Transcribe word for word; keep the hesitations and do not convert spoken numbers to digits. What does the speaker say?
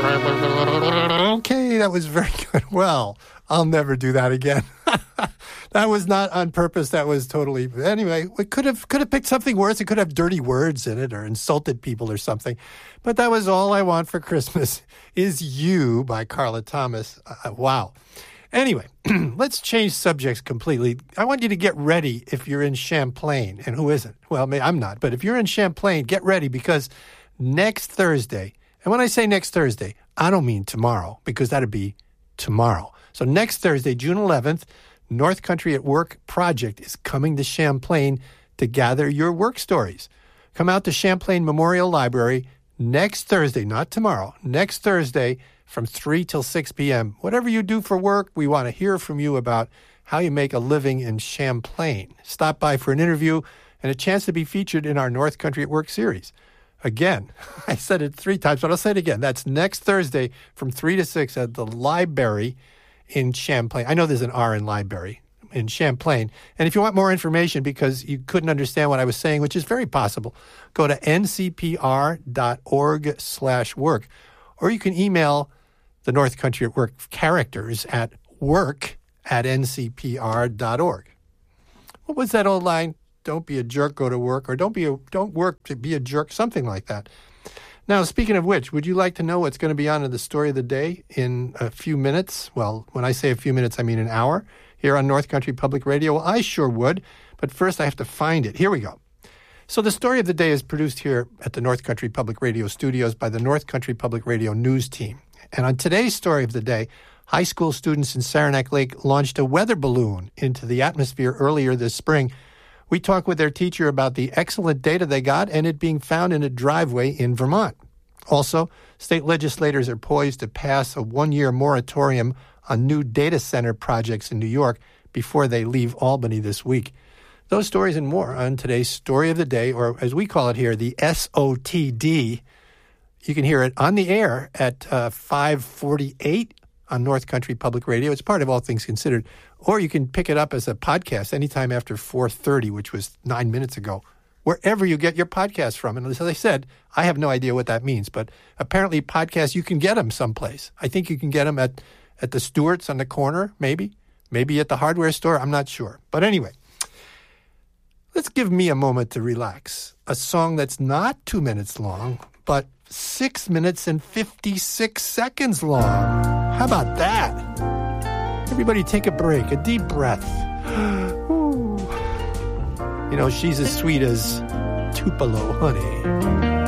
Okay, that was very good. Well, I'll never do that again. That was not on purpose. That was totally... Anyway, we could have could have picked something worse. It could have dirty words in it or insulted people or something. But that was All I Want for Christmas Is You by Carla Thomas. Uh, wow. Anyway, let's change subjects completely. I want you to get ready if you're in Champlain. And who isn't? Well, I'm not. But if you're in Champlain, get ready because next Thursday, and when I say next Thursday, I don't mean tomorrow because that'd be tomorrow. So next Thursday, June eleventh, North Country at Work Project is coming to Champlain to gather your work stories. Come out to Champlain Memorial Library next Thursday, not tomorrow, next Thursday from three till six p.m. Whatever you do for work, we want to hear from you about how you make a living in Champlain. Stop by for an interview and a chance to be featured in our North Country at Work series. Again, I said it three times, but I'll say it again. That's next Thursday from three to six at the library in Champlain. I know there's an R in library in Champlain. And if you want more information because you couldn't understand what I was saying, which is very possible, go to ncpr.org slash work. Or you can email the North Country at Work characters at work at ncpr.org. What was that old line? Don't be a jerk, go to work. Or don't be a, don't work to be a jerk, something like that. Now, speaking of which, would you like to know what's going to be on in the story of the day in a few minutes? Well, when I say a few minutes, I mean an hour here on North Country Public Radio. Well, I sure would, but first I have to find it. Here we go. So the story of the day is produced here at the North Country Public Radio studios by the North Country Public Radio news team. And on today's story of the day, high school students in Saranac Lake launched a weather balloon into the atmosphere earlier this spring. We talked with their teacher about the excellent data they got and it being found in a driveway in Vermont. Also, state legislators are poised to pass a one-year moratorium on new data center projects in New York before they leave Albany this week. Those stories and more on today's Story of the Day, or as we call it here, the S O T D. You can hear it on the air at uh, five forty-eight on North Country Public Radio. It's part of All Things Considered. Or you can pick it up as a podcast anytime after four thirty, which was nine minutes ago, wherever you get your podcasts from. And as I said, I have no idea what that means, but apparently podcasts, you can get them someplace. I think you can get them at, at the Stewart's on the corner, maybe. Maybe at the hardware store. I'm not sure. But anyway, let's give me a moment to relax. A song that's not two minutes long, but six minutes and fifty-six seconds long. How about that? Everybody take a break, a deep breath. You know, she's as sweet as Tupelo honey.